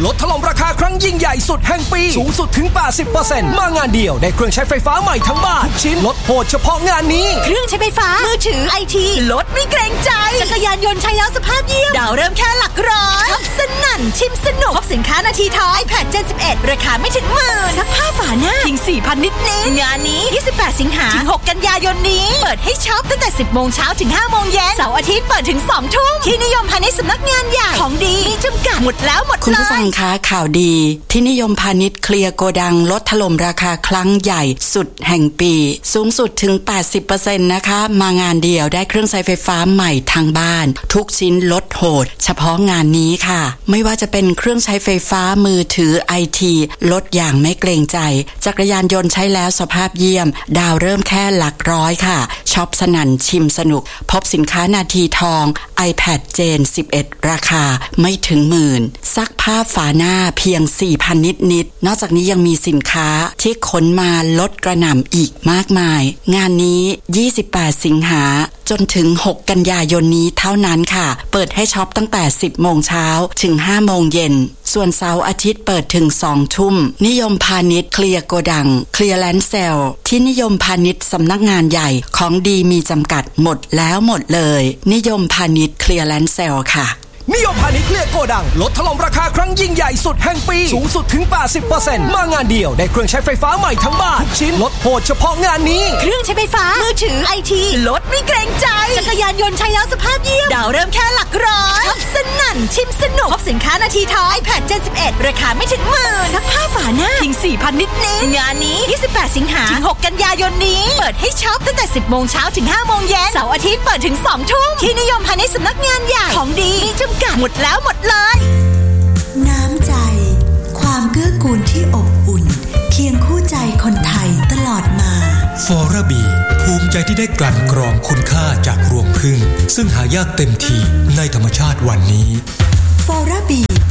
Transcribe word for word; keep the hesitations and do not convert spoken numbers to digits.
ลดถล่มราคาครั้งยิ่งใหญ่สุดแห่งปีสูงสุดถึง แปดสิบเปอร์เซ็นต์ มางานเดียวได้เครื่องใช้ไฟฟ้าใหม่ทั้งบ้านทุกชิ้นลดโหดเฉพาะงานนี้เครื่องใช้ไฟฟ้ามือถือไอทีลดไม่เกรงใจจักรยานยนต์ใช้แล้วสภาพเยี่ยมดาวเริ่มแค่หลักร้อยช็อปสนั่นชิมสนุกพบสินค้านาทีทอง iPad เจน สิบเอ็ด ราคาไม่ถึงหมื่นซักผ้าฝาหน้าเพียง สี่พัน นิดๆงานนี้ยี่สิบแปดสิงหาถึงหกกันยายนนี้เปิดให้ช็อปตั้งแต่ สิบโมงเช้าถึง ห้าโมงเย็นเสาร์อาทิตย์เปิดถึง สองทุ่มที่นิยมพาณิชย์สำนักงานใหญ่ของดีมีจำกัดหมดแล้วหมดเลยคุณผู้ฟังคะข่าวดีที่นิยมพาณิชย์เคลียร์โกดังลดถล่มราคาครั้งใหญ่สุดแห่งปีสูงสุดถึง แปดสิบเปอร์เซ็นต์ นะคะมางานเดียวได้เครื่องใช้ไฟฟ้าใหม่ทางบ้านทุกชิ้นลดโหดเฉพาะงานนี้ค่ะไม่ว่าจะเป็นเครื่องใช้ไฟฟ้ามือถือไอทีลดอย่างไม่เกรงใจจักรยานยนต์ใช้แล้วสภาพเยี่ยมดาวเริ่มแค่หลักร้อยค่ะช็อปสนั่นชิมสนุกพบสินค้านาทีทอง iPad เจน สิบเอ็ด ราคาไม่ถึงหมื่นซักผ้าฝาหน้าเพียง สี่พัน นิดๆนอกจากนี้ยังมีสินค้าที่ขนมาลดกระหน่ำอีกมากมายงานนี้ยี่สิบแปดสิงหาจนถึงหกกันยายนนี้เท่านั้นค่ะเปิดให้ช็อปตั้งแต่ สิบโมงเช้าถึง ห้าโมงเย็นส่วนเสาร์อาทิตย์เปิดถึง สองทุ่มนิยมพาณิชย์เคลียร์โกดังเคลียร์แลนด์เซลที่นิยมพาณิชย์สำนักงานใหญ่ของดีมีจำกัดหมดแล้วหมดเลยนิยมพาณิชย์เคลียร์แลนด์เซลค่ะนิยมพาณิชย์เคลียร์โกดังลดถล่มราคาครั้งยิ่งใหญ่สุดแห่งปีสูงสุดถึง แปดสิบเปอร์เซ็นต์ มางานเดียวได้เครื่องใช้ไฟฟ้าใหม่ทั้งบ้านทุกชิ้นลดโหดเฉพาะงานนี้เครื่องใช้ไฟฟ้ามือถือไอทีลดไม่เกรงใจจักรยานยนต์ใช้แล้วสภาพเยี่ยมดาวเริ่มแค่หลักร้อยช็อปสนั่นชิมสนุกพบสินค้านาทีทอง iPad เจน สิบเอ็ด ราคาไม่ถึงหมื่นซักผ้าฝาหน้าเพียง สี่พัน นิดๆงานนี้ยี่สิบแปดสิงหาถึงหกกันยายนนี้เปิดให้ช็อปตั้งแต่ สิบโมงเช้าถึง ห้าโมงเย็นเสาร์อาทิตย์เปิดถึง สองทุ่มที่นิยมพาณิชย์สำนักงานใหญ่ของดีมีจำกัดหมดแล้วหมดเลยน้ำใจความเกื้อกูลที่อบอุ่นเคียงคู่ใจคนไทยตลอดมาฟอราบีภูมิใจที่ได้กลั่นกรองคุณค่าจากรวงผึ้งซึ่งหายากเต็มทีในธรรมชาติวันนี้ฟอราบี